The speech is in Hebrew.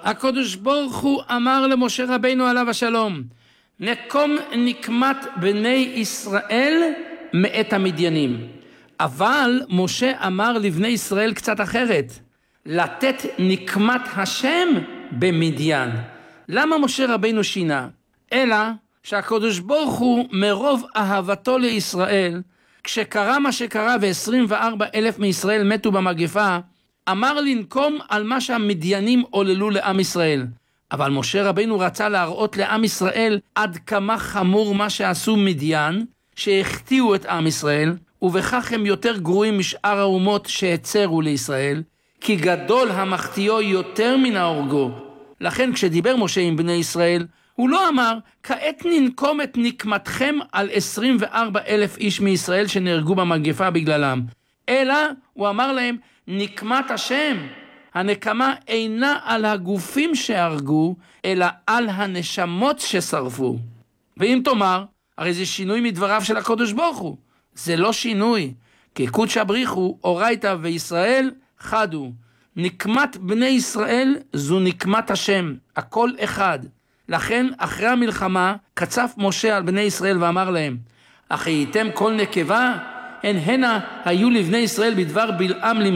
הקדוש ברוך הוא אמר למשה רבינו עליו השלום, נקום נקמת בני ישראל מאת המדיינים. אבל משה אמר לבני ישראל קצת אחרת, לתת נקמת השם במדיין. למה משה רבינו שינה? אלא שהקדוש ברוך הוא מרוב אהבתו לישראל, כשקרה מה שקרה ו24,000 מישראל מתו במגפה, אמר לנקום על מה שהמדיינים עוללו לעם ישראל. אבל משה רבינו רצה להראות לעם ישראל עד כמה חמור מה שעשו מדיין, שהחטיאו את עם ישראל, ובכך הם יותר גרועים משאר האומות שהצרו לישראל, כי גדול המחטיאו יותר מן ההורגו. לכן כשדיבר משה עם בני ישראל, הוא לא אמר, כעת ננקום את נקמתכם על 24,000 איש מישראל שנהרגו במגפה בגללם. אלא הוא אמר להם, נקמת השם. הנקמה אינה על הגופים שהרגו, אלא על הנשמות ששרפו. ואם תאמר, הרי זה שינוי מדבריו של הקדוש ברוך הוא. זה לא שינוי, כי קודשא בריחו אורייתא וישראל חדו. נקמת בני ישראל זו נקמת השם, הכל אחד. לכן אחרי המלחמה קצף משה על בני ישראל ואמר להם, אחייתם כל נקבה, הן הנה היו לבני ישראל בדבר בלעם